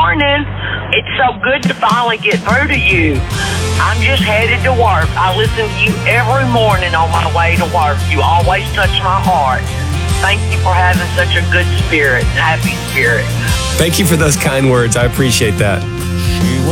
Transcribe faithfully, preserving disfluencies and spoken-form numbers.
morning. It's so good to finally get through to you. I'm just headed to work. I listen to you every morning on my way to work. You always touch my heart. Thank you for having such a good spirit, happy spirit. Thank you for those kind words. I appreciate that.